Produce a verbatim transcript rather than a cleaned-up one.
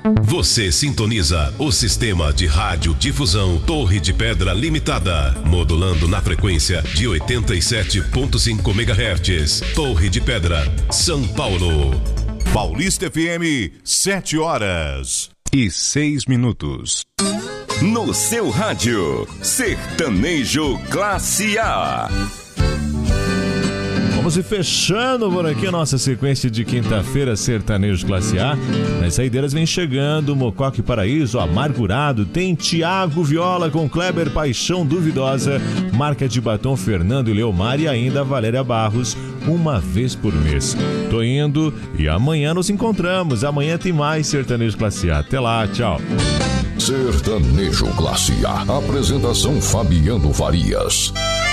Você sintoniza o sistema de radiodifusão Torre de Pedra Limitada, modulando na frequência de oitenta e sete ponto cinco megahertz. Torre de Pedra, São Paulo. Paulista F M, sete horas e seis minutos. No seu rádio, Sertanejo Classe A. Vamos ir fechando por aqui a nossa sequência de quinta-feira, Sertanejo Classe A. Nas saideiras vem chegando Mocoque Paraíso, Amargurado, tem Tiago Viola com Kleber Paixão Duvidosa, Marca de Batom Fernando e Leomar e ainda Valéria Barros, Uma Vez por Mês. Tô indo e amanhã nos encontramos. Amanhã tem mais Sertanejo Classe A. Até lá, tchau. Sertanejo Classe A. Apresentação Fabiano Farias.